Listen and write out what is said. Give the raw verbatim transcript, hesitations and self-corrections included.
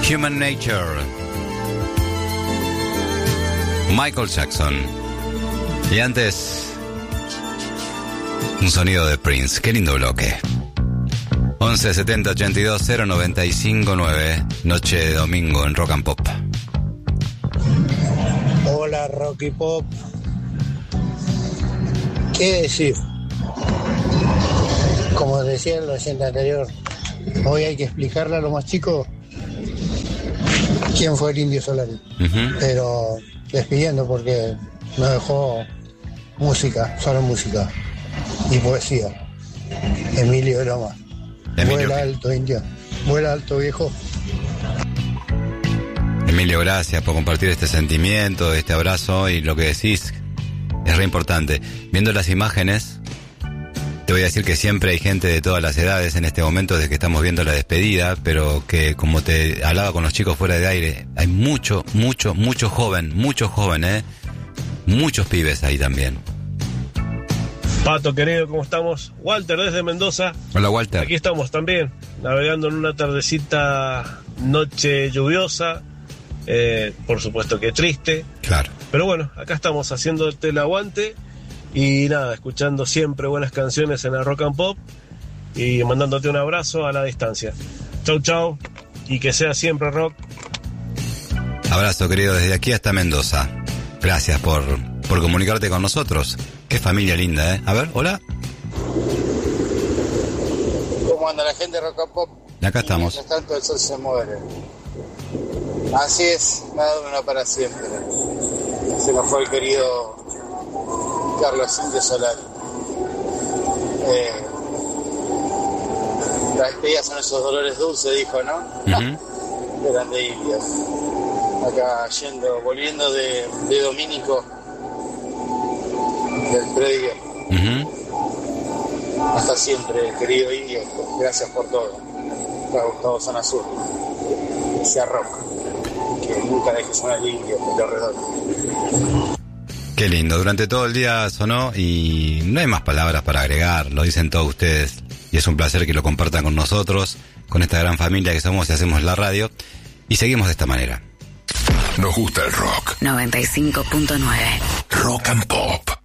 Human Nature, Michael Jackson. Y antes, un sonido de Prince. Qué lindo bloque. once setenta ochenta y dos cero noventa y cinco nueve. Noche de domingo en Rock and Pop. Hola, Rock y Pop. ¿Qué decir? Como decía el oyente anterior, hoy hay que explicarle a los más chicos quién fue el Indio Solari. Uh-huh. Pero despidiendo porque nos dejó música, solo música y poesía. Emilio de Loma. Emilio. Vuela alto, Indio. Vuela alto, viejo. Emilio, gracias por compartir este sentimiento, este abrazo, y lo que decís es re importante. Viendo las imágenes, te voy a decir que siempre hay gente de todas las edades en este momento desde que estamos viendo la despedida, pero que, como te hablaba con los chicos fuera de aire, hay mucho, mucho, mucho joven, mucho joven, ¿eh? Muchos pibes ahí también. Pato, querido, ¿cómo estamos? Walter, desde Mendoza. Hola, Walter. Aquí estamos también, navegando en una tardecita, noche lluviosa, eh, por supuesto que triste. Claro. Pero bueno, acá estamos haciéndote el aguante. Y nada, escuchando siempre buenas canciones en la Rock and Pop y mandándote un abrazo a la distancia. Chau, chau, y que sea siempre rock. Abrazo, querido, desde aquí hasta Mendoza. Gracias por, por comunicarte con nosotros. Qué familia linda, ¿eh? A ver, hola. ¿Cómo anda la gente de Rock and Pop? Acá estamos. Mientras tanto el sol se muere. Así es, nada dura para siempre. Se nos fue el querido Carlos Indio Solari. Eh, las despedidas son esos dolores dulces, dijo, ¿no? Uh-huh. Eran de Indio. Acá yendo, volviendo de, de Domínico, del predio. Uh-huh. Hasta siempre, querido Indio. Gracias por todo. Para Gustavo Zona Sur. Que sea rock. Que nunca dejes sonar el Indio por alrededor. Qué lindo, durante todo el día sonó y no hay más palabras para agregar, lo dicen todos ustedes y es un placer que lo compartan con nosotros, con esta gran familia que somos y hacemos la radio, y seguimos de esta manera. Nos gusta el rock. noventa y cinco punto nueve Rock and Pop.